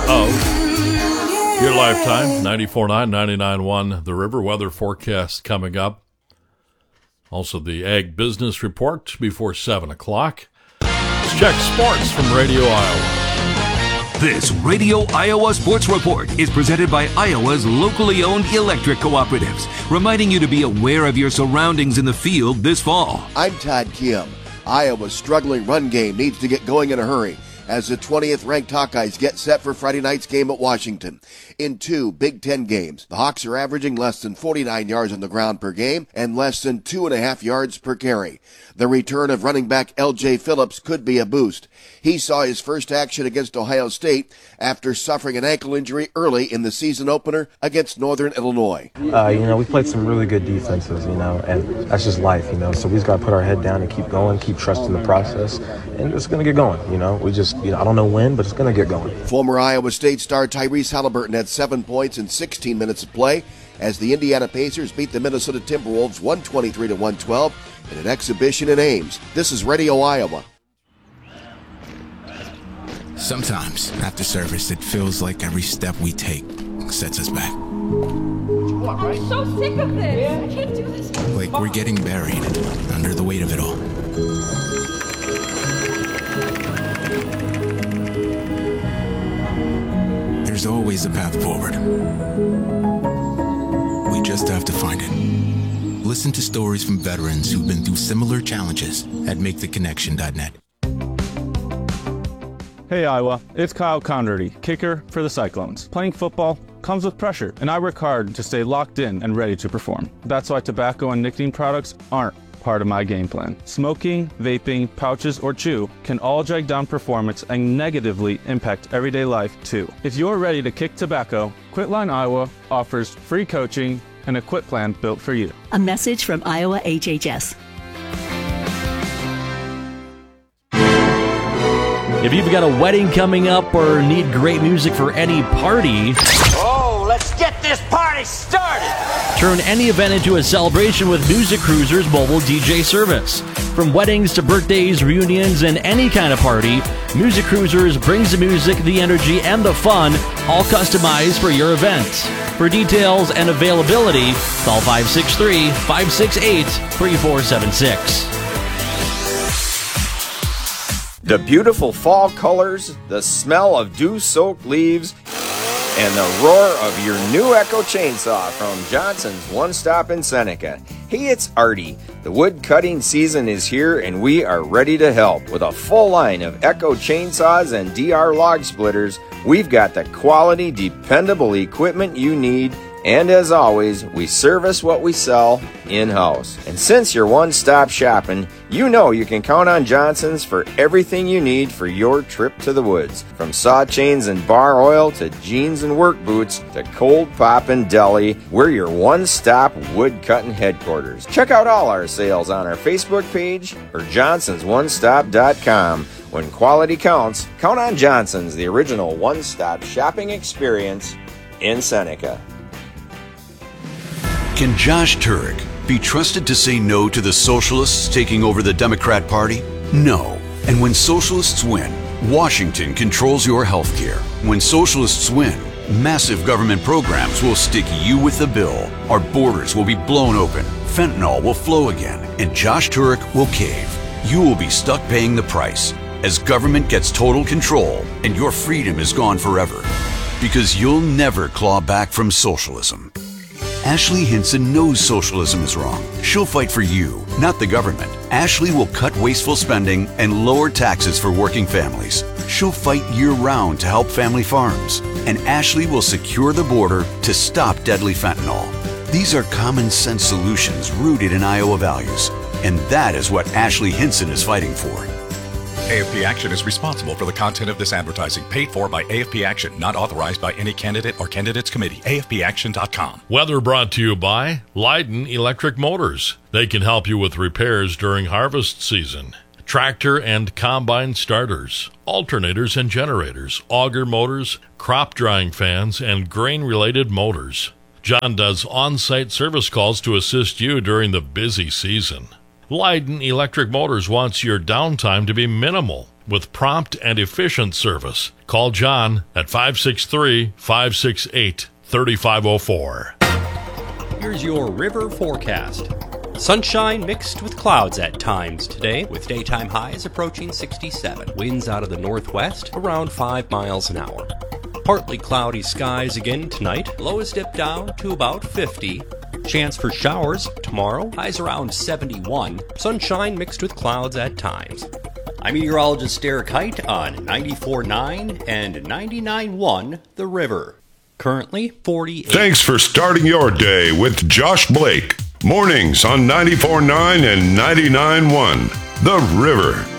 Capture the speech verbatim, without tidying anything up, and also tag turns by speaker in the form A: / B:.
A: of your lifetime. ninety-four point nine, ninety-nine point one The River. Weather forecast coming up. Also the Ag Business Report before seven o'clock. Let's check sports from Radio Iowa.
B: This Radio Iowa Sports Report is presented by Iowa's locally owned electric cooperatives, reminding you to be aware of your surroundings in the field this fall.
C: I'm Todd Kim. Iowa's struggling run game needs to get going in a hurry as the twentieth ranked Hawkeyes get set for Friday night's game at Washington. In two Big Ten games, the Hawks are averaging less than forty-nine yards on the ground per game and less than two and a half yards per carry. The return of running back L J Phillips could be a boost. He saw his first action against Ohio State after suffering an ankle injury early in the season opener against Northern Illinois.
D: Uh, you know, we played some really good defenses, you know, and that's just life, you know. So we just got to put our head down and keep going, keep trusting the process, and it's going to get going, you know. We just, you know, I don't know when, but it's going to get going.
C: Former Iowa State star Tyrese Halliburton had seven points in sixteen minutes of play as the Indiana Pacers beat the Minnesota Timberwolves one twenty-three to one twelve in an exhibition in Ames. This is Radio Iowa.
E: Sometimes, after service, it feels like every step we take sets us back.
F: I'm so sick of this. I can't do this.
E: Like we're getting buried under the weight of it all. There's always a path forward. We just have to find it. Listen to stories from veterans who've been through similar challenges at make the connection dot net.
G: Hey Iowa, it's Kyle Conrady, kicker for the Cyclones. Playing football comes with pressure, and I work hard to stay locked in and ready to perform. That's why tobacco and nicotine products aren't part of my game plan. Smoking, vaping, pouches, or chew can all drag down performance and negatively impact everyday life too. If you're ready to kick tobacco, Quitline Iowa offers free coaching and a quit plan built for you.
H: A message from Iowa H H S.
I: If you've got a wedding coming up or need great music for any party,
J: oh, let's get this party started!
I: Turn any event into a celebration with Music Cruiser's mobile D J service. From weddings to birthdays, reunions, and any kind of party, Music Cruisers brings the music, the energy, and the fun, all customized for your event. For details and availability, call five six three, five six eight, three four seven six.
K: The beautiful fall colors, the smell of dew-soaked leaves, and the roar of your new Echo chainsaw from Johnson's One Stop in Seneca. Hey, it's Artie. The wood cutting season is here and we are ready to help. With a full line of Echo chainsaws and D R log splitters, we've got the quality, dependable equipment you need. And as always, we service what we sell in-house. And since you're one-stop shopping, you know you can count on Johnson's for everything you need for your trip to the woods. From saw chains and bar oil to jeans and work boots to cold pop and deli, we're your one-stop wood-cutting headquarters. Check out all our sales on our Facebook page or johnsons one stop dot com. When quality counts, count on Johnson's, the original one-stop shopping experience in Seneca.
L: Can Josh Turek be trusted to say no to the socialists taking over the Democrat Party? No. And when socialists win, Washington controls your health care. When socialists win, massive government programs will stick you with the bill. Our borders will be blown open, fentanyl will flow again, and Josh Turek will cave. You will be stuck paying the price as government gets total control and your freedom is gone forever. Because you'll never claw back from socialism. Ashley Hinson knows socialism is wrong. She'll fight for you, not the government. Ashley will cut wasteful spending and lower taxes for working families. She'll fight year-round to help family farms. And Ashley will secure the border to stop deadly fentanyl. These are common-sense solutions rooted in Iowa values. And that is what Ashley Hinson is fighting for.
M: A F P Action is responsible for the content of this advertising, paid for by A F P Action, not authorized by any candidate or candidates committee. A F P action dot com.
A: Weather brought to you by Leiden Electric Motors. They can help you with repairs during harvest season. Tractor and combine starters, alternators and generators, auger motors, crop drying fans, and grain-related motors. John does on-site service calls to assist you during the busy season. Leiden Electric Motors wants your downtime to be minimal. with prompt and efficient service. Call John at five six three, five six eight, three five zero four.
N: Here's your river forecast. Sunshine mixed with clouds at times today, with daytime highs approaching sixty-seven. Winds out of the northwest around five miles an hour. Partly cloudy skies again tonight. Lows dip down to about fifty. Chance for showers tomorrow. Highs around seventy-one. Sunshine mixed with clouds at times. I'm meteorologist Derek Height on ninety-four point nine and ninety-nine point one The River. Currently forty-eight.
O: Thanks for starting your day with Josh Blake. Mornings on ninety-four point nine and ninety-nine point one The River.